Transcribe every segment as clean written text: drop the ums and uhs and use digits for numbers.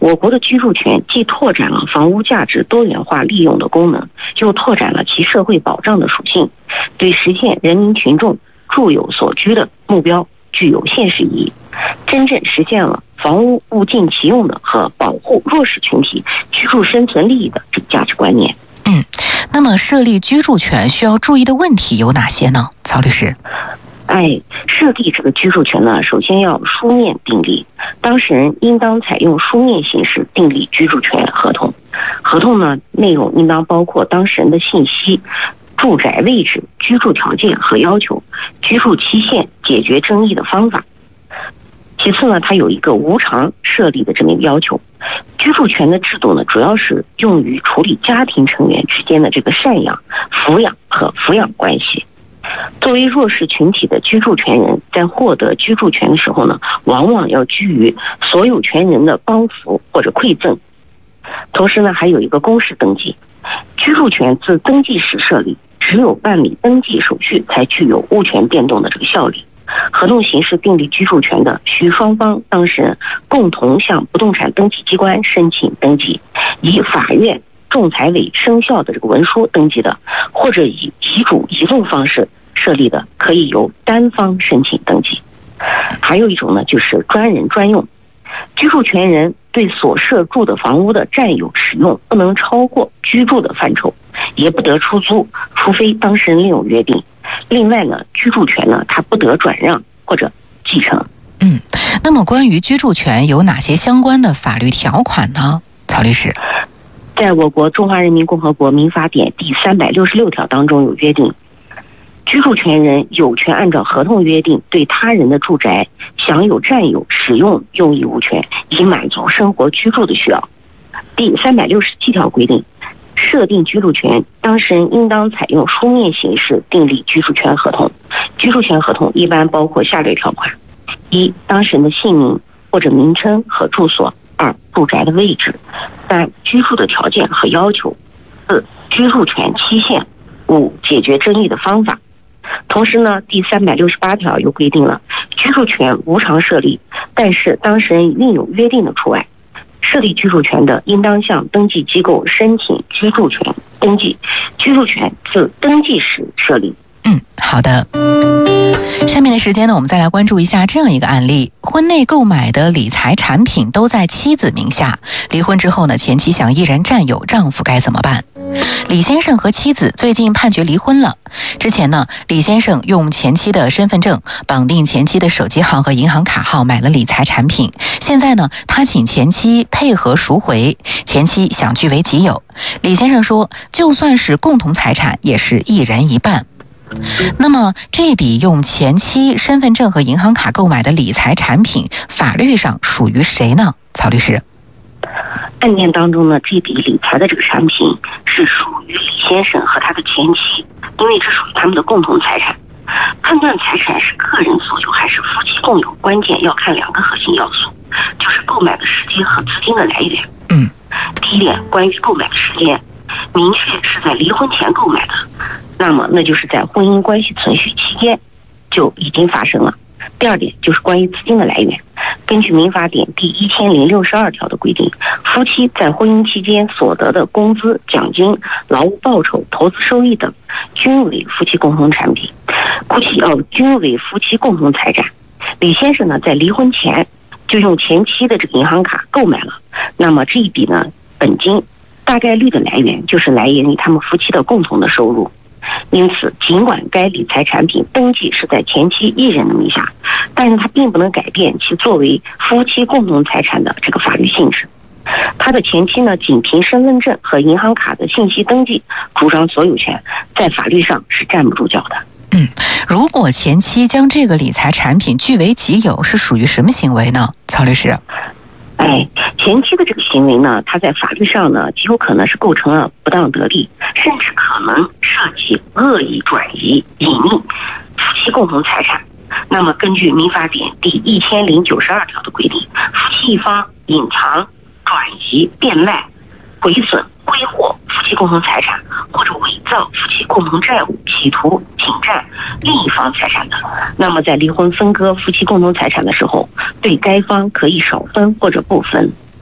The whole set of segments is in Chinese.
我国的居住权既拓展了房屋价值多元化利用的功能，又拓展了其社会保障的属性，对实现人民群众住有所居的目标具有现实意义，真正实现了房屋物尽其用的和保护弱势群体居住生存利益的这个价值观念。 那么设立居住权需要注意的问题有哪些呢？曹律师。 设立这个居住权呢，首先要书面订立，当事人应当采用书面形式订立居住权合同。合同呢，内容应当包括当事人的信息、住宅位置、居住条件和要求、居住期限、解决争议的方法。其次呢，它有一个无偿设立的这么一个要求。居住权的制度呢，主要是用于处理家庭成员之间的这个赡养、抚养和抚养关系。作为弱势群体的居住权人，在获得居住权的时候呢，往往要居于所有权人的帮扶或者馈赠。同时呢，还有一个公示登记。居住权自登记时设立，只有办理登记手续才具有物权变动的这个效力。合同形式订立居住权的，需双方当事人共同向不动产登记机关申请登记，以法院、仲裁委生效的这个文书登记的，或者以遗嘱遗赠方式设立的，可以由单方申请登记。还有一种呢，就是专人专用。居住权人对所涉住的房屋的占有使用不能超过居住的范畴，也不得出租，除非当事人另有约定。另外呢，居住权呢，它不得转让或者继承。 那么关于居住权有哪些相关的法律条款呢？曹律师。 在我国中华人民共和国民法典第366条当中有约定，居住权人有权按照合同约定对他人的住宅享有占有、使用用益物权，以满足生活居住的需要。第367条规定，设定居住权，当事人应当采用书面形式订立居住权合同。居住权合同一般包括下列条款：一、当事人的姓名或者名称和住所；二、住宅的位置；三、居住的条件和要求；四、居住权期限；五、解决争议的方法。同时呢，第368条又规定了居住权无偿设立，但是当事人另有约定的除外。设立居住权的，应当向登记机构申请居住权登记，居住权自登记时设立。 好的。下面的时间呢，我们再来关注一下这样一个案例：婚内购买的理财产品都在妻子名下，离婚之后呢，前妻想一人占有，丈夫该怎么办？李先生和妻子最近判决离婚了。之前呢，李先生用前妻的身份证绑定前妻的手机号和银行卡号买了理财产品，现在呢，他请前妻配合赎回，前妻想据为己有。李先生说，就算是共同财产，也是一人一半。那么这笔用前妻身份证和银行卡购买的理财产品，法律上属于谁呢？曹律师。 案件当中呢，这笔理财的这个产品是属于李先生和他的前妻，因为这属于他们的共同财产。判断财产是个人所有还是夫妻共有，关键要看两个核心要素，就是购买的时间和资金的来源。第一点，关于购买的时间，明确是在离婚前购买的，那就是在婚姻关系存续期间就已经发生了。第二点就是关于资金的来源，根据民法典第1062条的规定，夫妻在婚姻期间所得的工资、奖金、劳务报酬、投资收益等，均为夫妻共同产品，均为夫妻共同财产。李先生呢，在离婚前就用前妻的这个银行卡购买了，那么这一笔呢，本金大概率的来源就是来源于他们夫妻的共同的收入。因此，尽管该理财产品登记是在前妻一人的名下，但是它并不能改变其作为夫妻共同财产的这个法律性质。他的前妻呢，仅凭身份证和银行卡的信息登记主张所有权，在法律上是站不住脚的。 如果前妻将这个理财产品据为己有，是属于什么行为呢？曹律师。 前妻的这个行为呢，它在法律上呢，极有可能是构成了不当得利，甚至可能涉及恶意转移、隐匿夫妻共同财产。那么根据民法典第1092条的规定，夫妻一方隐藏、转移、变卖、毁损、挥霍夫妻共同财产，或者伪造夫妻共同债务，企图侵占另一方财产的，那么在离婚分割夫妻共同财产的时候，对该方可以少分或者不分。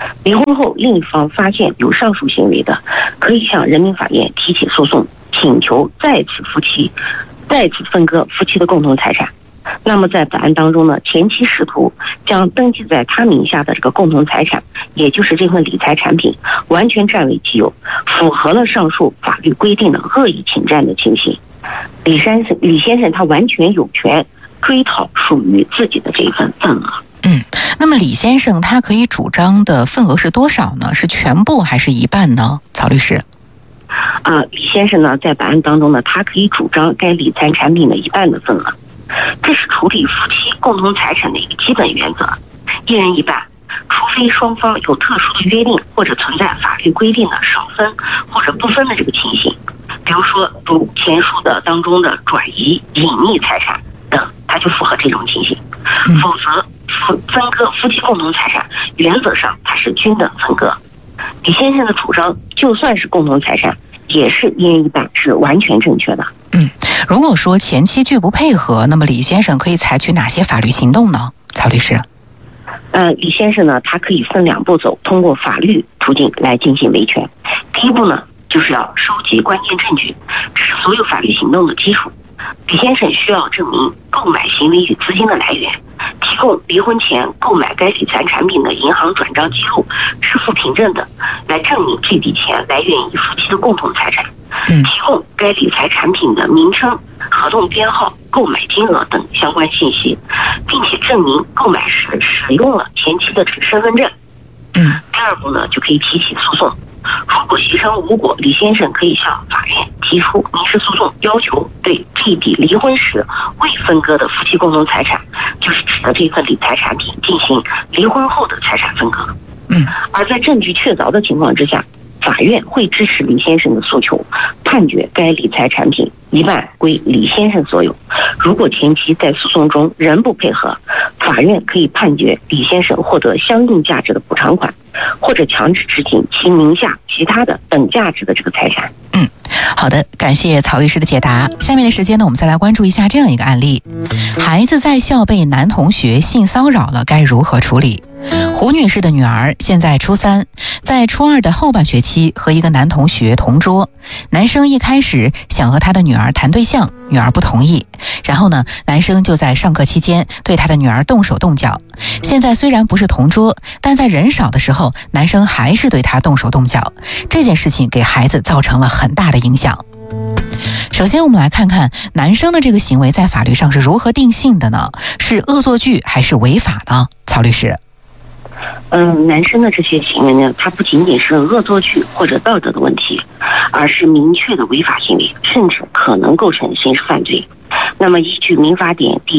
离婚后另一方发现有上述行为的，可以向人民法院提起诉讼，请求再次分割夫妻的共同财产。那么在本案当中呢，前妻试图将登记在他名下的这个共同财产，也就是这份理财产品，完全占为己有，符合了上述法律规定的恶意侵占的情形。李先生他完全有权追讨属于自己的这一份份额。 那么李先生他可以主张的份额是多少呢？是全部还是一半呢？曹律师。 李先生呢，在本案当中呢，他可以主张该理财产品的一半的份额。这是处理夫妻共同财产的一个基本原则，一人一半，除非双方有特殊的约定或者存在法律规定的少分或者不分的这个情形，比如说如前述的当中的转移、隐匿财产等，它就符合这种情形。否则分割夫妻共同财产原则上它是均等分割。李先生的主张就算是共同财产，也是一人一半，是完全正确的。 如果说前妻拒不配合，那么李先生可以采取哪些法律行动呢？曹律师。 李先生呢，他可以分2步走，通过法律途径来进行维权。第一步呢，就是要收集关键证据，这是所有法律行动的基础。李先生需要证明购买行为与资金的来源，提供离婚前购买该理财产品的银行转账记录、支付凭证等，来证明这笔钱来源于夫妻的共同财产。提供该理财产品的名称、合同编号、购买金额等相关信息，并且证明购买时使用了前妻的这个身份证。第2步呢，就可以提起诉讼。如果协商无果，李先生可以向法院提出民事诉讼，要求对这笔离婚时未分割的夫妻共同财产，就是指的这份理财产品，进行离婚后的财产分割。而在证据确凿的情况之下，法院会支持李先生的诉求，判决该理财产品一半归李先生所有。如果前妻在诉讼中仍不配合，法院可以判决李先生获得相应价值的补偿款，或者强制执行其名下其他的等价值的这个财产。 好的，感谢曹律师的解答。下面的时间呢，我们再来关注一下这样一个案例：孩子在校被男同学性骚扰了，该如何处理？胡女士的女儿现在初3，在初2的后半学期和一个男同学同桌，男生一开始想和他的女儿谈对象，女儿不同意，然后呢，男生就在上课期间对他的女儿动手动脚。现在虽然不是同桌，但在人少的时候，男生还是对他动手动脚，这件事情给孩子造成了很大的影响。首先我们来看看男生的这个行为在法律上是如何定性的呢？是恶作剧还是违法呢？曹律师。 男生的这些行为呢，它不仅仅是恶作剧或者道德的问题，而是明确的违法行为，甚至可能构成刑事犯罪。那么依据民法典第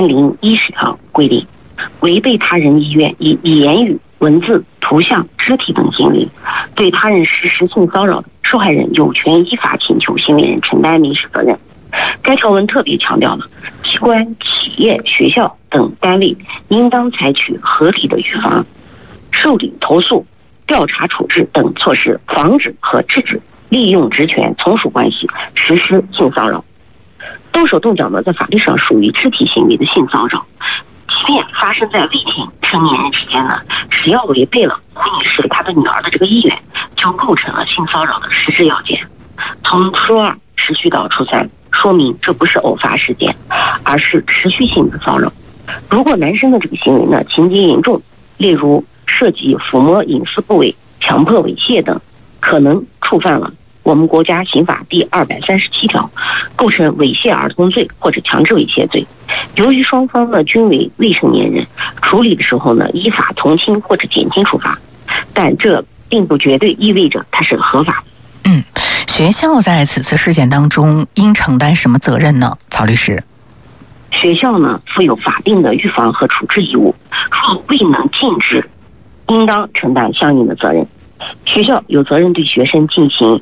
1010条规定，违背他人意愿，以言语、文字、图像、肢体等行为对他人实施性骚扰的，受害人有权依法请求行为人承担民事责任。该条文特别强调了机关、企业、学校等单位应当采取合理的预防、受理投诉、调查处置等措施，防止和制止利用职权从属关系实施性骚扰。动手动脚呢，在法律上属于肢体行为的性骚扰，即便发生在未成年人之间呢，只要违背了胡女士她的女儿的这个意愿，就构成了性骚扰的实质要件。从初2持续到初3，说明这不是偶发事件，而是持续性的骚扰。如果男生的这个行为呢情节严重，例如涉及抚摸隐私部位、强迫猥亵等，可能触犯了我们国家刑法第237条，构成猥亵儿童罪或者强制猥亵罪。由于双方呢均为未成年人，处理的时候呢依法同轻或者减轻处罚，但这并不绝对意味着它是合法的。 学校在此次事件当中应承担什么责任呢？曹律师。 学校呢负有法定的预防和处置义务，若未能尽职，应当承担相应的责任。学校有责任对学生进行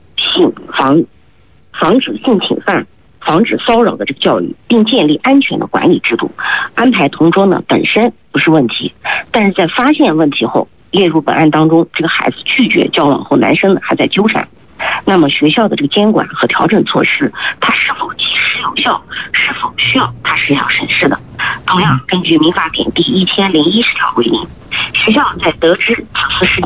防止性侵犯、防止骚扰的这个教育，并建立安全的管理制度。安排同桌呢本身不是问题，但是在发现问题后，列入本案当中，这个孩子拒绝交往后，男生呢还在纠缠，那么学校的这个监管和调整措施，它是否及时有效，是否需要，它是要审视的。 同样，根据民法典第1010条规定，学校在得知此次事件